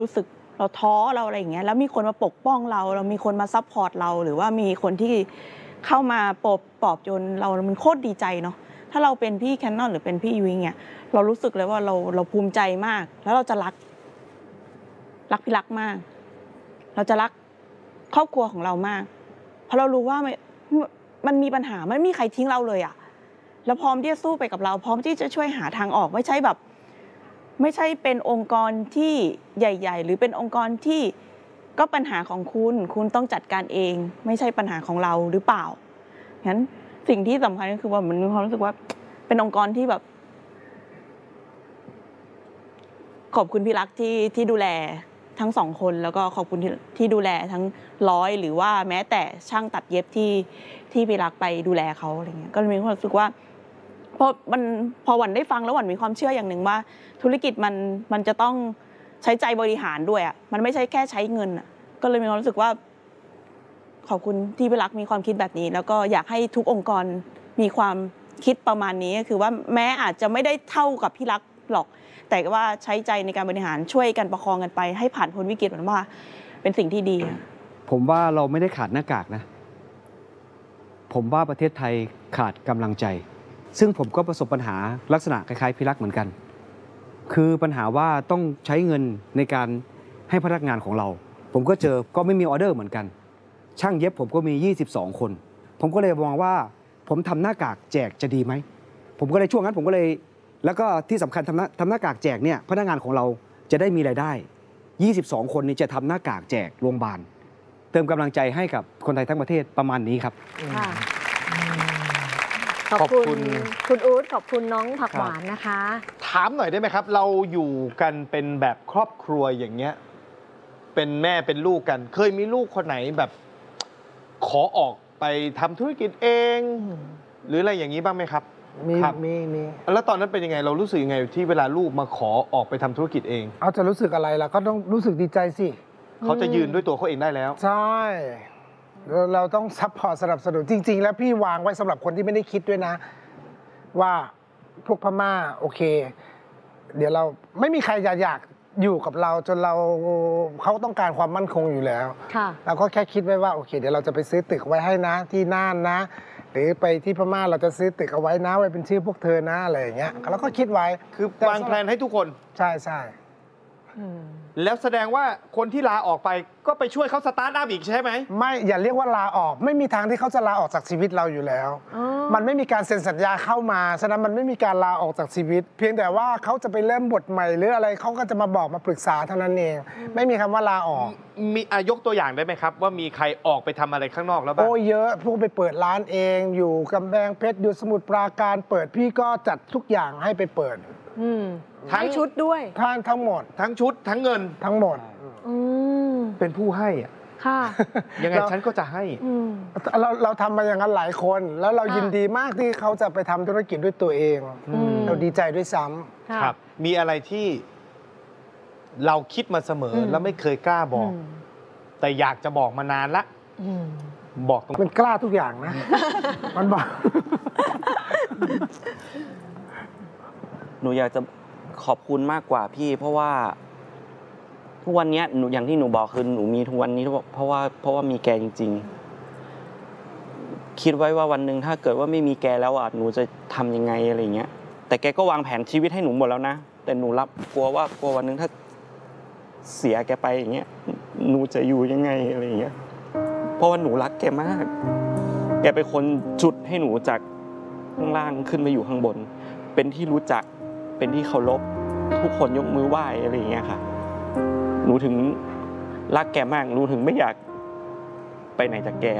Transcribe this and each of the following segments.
รู้สึกเราท้อเราอะไรอย่างเงี้ยแล้วมีคนมาปกป้องเรามีคนมาซัปพอร์ตเราหรือว่ามีคนที่เข้ามาปลอบโยนเรามันโคตรดีใจเนาะถ้าเราเป็นพี่แคนนอนหรือเป็นพี่ยุ้ยเนี่ยเรารู้สึกเลยว่าเราภูมิใจมากแล้วเราจะรักพี่รักมากเราจะรักครอบครัวของเรามากเพราะเรารู้ว่ามันมีปัญหาไม่มีใครทิ้งเราเลยอะแล้วพร้อมที่จะสู้ไปกับเราพร้อมที่จะช่วยหาทางออกไม่ใช่เป็นองค์กรที่ใหญ่ๆหรือเป็นองค์กรที่ก็ปัญหาของคุณต้องจัดการเองไม่ใช่ปัญหาของเราหรือเปล่างั้นสิ่งที่สำคัญก็คือว่ามันมีความรู้สึกว่าเป็นองค์กรที่แบบขอบคุณพี่รักที่ดูแลทั้ง2คนแล้วก็ขอบคุณที่ดูแลทั้งร้อยหรือว่าแม้แต่ช่างตัดเย็บที่พี่รักไปดูแลเขาอะไรเงี้ยก็มีความรู้สึกว่าพอหวันได้ฟังแล้วหวันมีความเชื่ออย่างหนึ่งว่าธุรกิจมันจะต้องใช้ใจบริหารด้วยอ่ะมันไม่ใช่แค่ใช้เงินอ่ะก็เลยมีความรู้สึกว่าขอบคุณที่พี่รักมีความคิดแบบนี้แล้วก็อยากให้ทุกองค์กรมีความคิดประมาณนี้ก็คือว่าแม้อาจจะไม่ได้เท่ากับพี่รักหรอกแต่ว่าใช้ใจในการบริหารช่วยกันประคองกันไปให้ผ่านพ้นวิกฤตมันว่าเป็นสิ่งที่ดีผมว่าเราไม่ได้ขาดหน้ากากนะผมว่าประเทศไทยขาดกำลังใจซึ่งผมก็ประสบปัญหาลักษณะคล้ายๆพี่รักเหมือนกันคือปัญหาว่าต้องใช้เงินในการให้พนักงานของเราผมก็ก็ไม่มีออเดอร์เหมือนกันช่างเย็บผมก็มี22คนผมก็เลยมองว่าผมทำหน้ากากแจกจะดีไหมผมก็เลยช่วงนั้นผมก็เลยแล้วก็ที่สำคัญทำหน้ากากแจกเนี่ยพนักงานของเราจะได้มีรายได้22คนนี้จะทำหน้ากากแจกโรงพยาบาลเติมกำลังใจให้กับคนไทยทั้งประเทศประมาณนี้ครับขอบคุณคุณอู๊ดขอบคุณน้องผักหวานนะคะถามหน่อยได้ไหมครับเราอยู่กันเป็นแบบครอบครัวอย่างเงี้ยเป็นแม่เป็นลูกกันเคยมีลูกคนไหนแบบขอออกไปทำธุรกิจเองหรืออะไรอย่างนี้บ้างไหมครับมีแล้วตอนนั้นเป็นยังไงเรารู้สึกยังไงที่เวลาลูกมาขอออกไปทำธุรกิจเองเอาจะรู้สึกอะไรล่ะก็ต้องรู้สึกดีใจสิเขาจะยืนด้วยตัวเขาเองได้แล้วใช่เราต้องซัพพอร์ตสนับสนุนจริงๆแล้วพี่วางไว้สำหรับคนที่ไม่ได้คิดด้วยนะว่าพวกพม่าโอเคเดี๋ยวเราไม่มีใครอยากอยู่กับเราจนเขาต้องการความมั่นคงอยู่แล้วเราก็แค่คิดไว้ว่าโอเคเดี๋ยวเราจะไปซื้อตึกไว้ให้นะที่น่านนะหรือไปที่พม่าเราจะซื้อตึกเอาไว้นะไว้เป็นชื่อพวกเธอนะอะไรอย่างเงี้ยเราก็คิดไว้คือวางแผนให้ทุกคนใช่แล้วแสดงว่าคนที่ลาออกไปก็ไปช่วยเขาสตาร์ทอัพอีกใช่ไหมไม่อย่าเรียกว่าลาออกไม่มีทางที่เขาจะลาออกจากชีวิตเราอยู่แล้วมันไม่มีการเซ็นสัญญาเข้ามาฉะนั้นมันไม่มีการลาออกจากชีวิตเพียงแต่ว่าเขาจะไปเริ่มบทใหม่หรืออะไรเขาก็จะมาบอกมาปรึกษาเท่านั้นเองไม่มีคำว่าลาออกมียกตัวอย่างได้ไหมครับว่ามีใครออกไปทำอะไรข้างนอกแล้วบ้างโอ้เยอะพวกไปเปิดร้านเองอยู่กำแพงเพชรอยู่สมุทรปราการเปิดพี่ก็จัดทุกอย่างให้ไปเปิดทั้งชุดด้วยทั้งหมดทั้งชุดทั้งเงินทั้งหมดเป็นผู้ให้อ่ะยังไงฉันก็จะให้เราทำมาอย่างนั้นหลายคนแล้วเรายินดีมากที่เขาจะไปทำธุรกิจด้วยตัวเองเราดีใจด้วยซ้ำครับมีอะไรที่เราคิดมาเสมอแล้วไม่เคยกล้าบอกแต่อยากจะบอกมานานละบอกตรงมันกล้าทุกอย่างนะมันบอกหนูอยากจะขอบคุณมากกว่าพี่เพราะว่าทุกวันนี้หนูอย่างที่หนูบอกคือหนูมีทุกวันนี้เพราะว่ามีแกจริงๆคิดไว้ว่าวันหนึ่งถ้าเกิดว่าไม่มีแกแล้วหนูจะทำยังไงอะไรเงี้ยแต่แกก็วางแผนชีวิตให้หนูหมดแล้วนะแต่หนูกลัววันหนึ่งถ้าเสียแกไปอย่างเงี้ยหนูจะอยู่ยังไงอะไรเงี้ยเพราะว่าหนูรักแกมากแกเป็นคนจุดให้หนูจากข้างล่างขึ้นมาอยู่ข้างบนเป็นที่รู้จักเป็นที่เคารพทุกคนยกมือไหว้อะไรอย่างเงี้ยค่ะหนูถึงรักแกมากหนูถึงไม่อยากไปไหนจากแก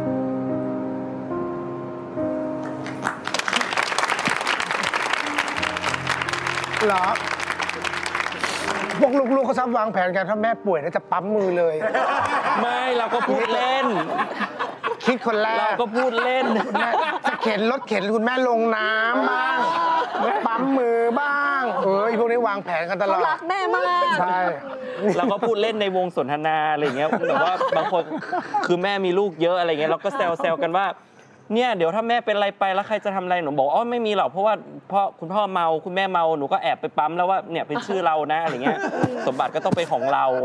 เหรอพวกลูกๆเขาชอบวางแผนกันถ้าแม่ป่วยแล้วจะปั๊มมือเลยไม่เราก็พูดเล่นคิดคนแรกเราก็พูดเล่นจะเข็นรถเข็นคุณแม่ลงน้ำบ้างปั๊มมือบ้างพวกนี้วางแผนกันตลอดรักแม่มากใช่เราก็พูดเล่นในวงสนทนาอะไรเงี้ยแบบว่าบางคนคือแม่มีลูกเยอะอะไรเงี้ยเราก็แซวกันว่าเนี่ยเดี๋ยวถ้าแม่เป็นอะไรไปแล้วใครจะทำอะไรหนูบอกอ๋อไม่มีหรอกเพราะว่าคุณพ่อเมาคุณแม่เมาหนูก็แอบไปปั๊มแล้วว่าเนี่ยเป็นชื่อเรานะอะไรเงี้ยสมบัติก็ต้องเป็นของเรา